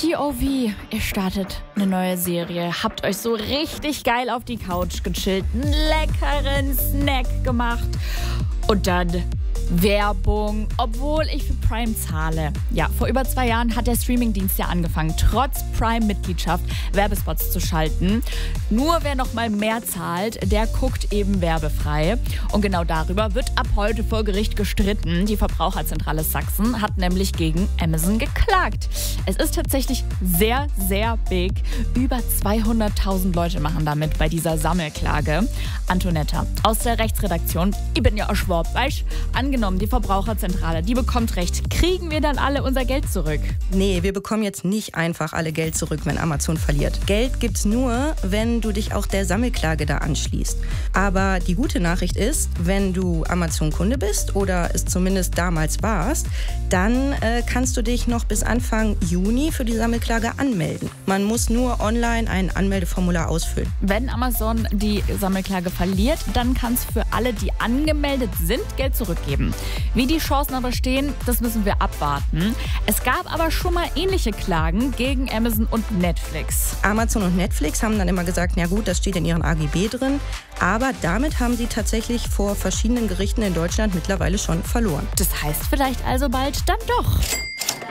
POV, ihr startet eine neue Serie, habt euch so richtig geil auf die Couch gechillt, einen leckeren Snack gemacht und dann Werbung, obwohl ich für Prime zahle. Ja, vor über 2 Jahren hat der Streamingdienst ja angefangen, trotz Prime-Mitgliedschaft Werbespots zu schalten. Nur wer noch mal mehr zahlt, der guckt eben werbefrei. Und genau darüber wird ab heute vor Gericht gestritten. Die Verbraucherzentrale Sachsen hat nämlich gegen Amazon geklagt. Es ist tatsächlich sehr, sehr big. Über 200.000 Leute machen damit bei dieser Sammelklage. Antonetta aus der Rechtsredaktion, ich bin ja auch Schwab, weißt? Angenommen, die Verbraucherzentrale, die bekommt recht. Kriegen wir dann alle unser Geld zurück? Nee, wir bekommen jetzt nicht einfach alle Geld zurück, wenn Amazon verliert. Geld gibt's nur, wenn du dich auch der Sammelklage da anschließt. Aber die gute Nachricht ist, wenn du Amazon-Kunde bist oder es zumindest damals warst, dann kannst du dich noch bis Anfang Juni für die Sammelklage anmelden. Man muss nur online ein Anmeldeformular ausfüllen. Wenn Amazon die Sammelklage verliert, dann kann es für alle, die angemeldet sind, Geld zurückgeben. Wie die Chancen aber stehen, das müssen wir abwarten. Es gab aber schon mal ähnliche Klagen gegen Amazon und Netflix. Amazon und Netflix haben dann immer gesagt, na gut, das steht in ihren AGB drin. Aber damit haben sie tatsächlich vor verschiedenen Gerichten in Deutschland mittlerweile schon verloren. Das heißt vielleicht also bald dann doch.